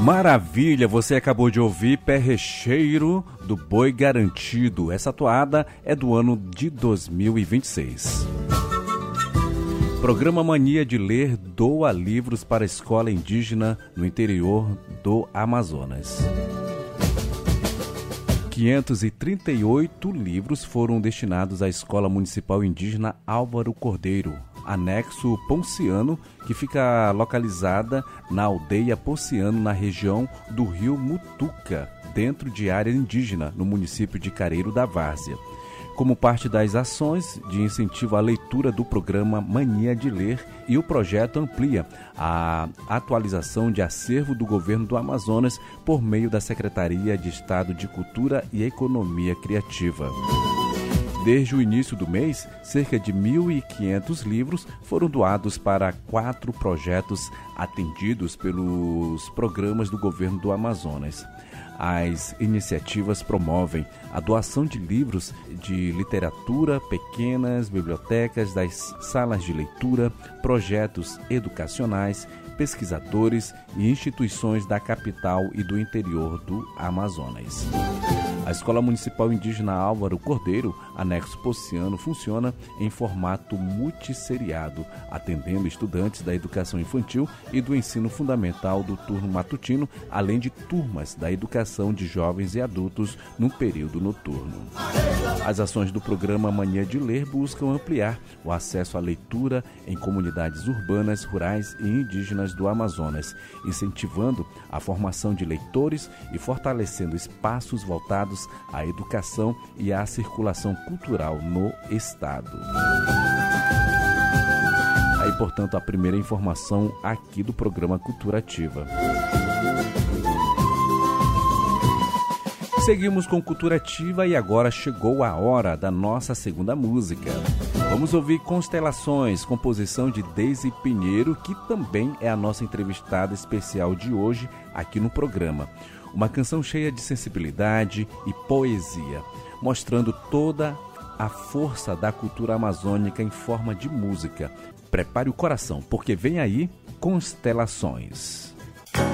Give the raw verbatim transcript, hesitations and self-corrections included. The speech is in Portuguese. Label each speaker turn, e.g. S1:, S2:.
S1: Maravilha, você acabou de ouvir Pé Recheiro do Boi Garantido. Essa toada é do ano de dois mil e vinte e seis. Programa Mania de Ler doa livros para a escola indígena no interior do Amazonas. quinhentos e trinta e oito livros foram destinados à Escola Municipal Indígena Álvaro Cordeiro, anexo Ponciano, que fica localizada na aldeia Ponciano, na região do Rio Mutuca, dentro de área indígena, no município de Careiro da Várzea. Como parte das ações de incentivo à leitura do programa Mania de Ler, e o projeto amplia a atualização de acervo do governo do Amazonas por meio da Secretaria de Estado de Cultura e Economia Criativa. Desde o início do mês, cerca de mil e quinhentos livros foram doados para quatro projetos atendidos pelos programas do governo do Amazonas. As iniciativas promovem a doação de livros de literatura, pequenas bibliotecas das salas de leitura, projetos educacionais, pesquisadores e instituições da capital e do interior do Amazonas. A Escola Municipal Indígena Álvaro Cordeiro, anexo Ponciano, funciona em formato multisseriado, atendendo estudantes da educação infantil e do ensino fundamental do turno matutino, além de turmas da educação de jovens e adultos no período noturno. As ações do programa Mania de Ler buscam ampliar o acesso à leitura em comunidades urbanas, rurais e indígenas do Amazonas, incentivando a formação de leitores e fortalecendo espaços voltados à educação e à circulação cultural no Estado. Aí, portanto, a primeira informação aqui do programa Cultura Ativa. Seguimos com Cultura Ativa e agora chegou a hora da nossa segunda música. Vamos ouvir Constelações, composição de Deise Pinheiro, que também é a nossa entrevistada especial de hoje aqui no programa. Uma canção cheia de sensibilidade e poesia, mostrando toda a força da cultura amazônica em forma de música. Prepare o coração, porque vem aí Constelações.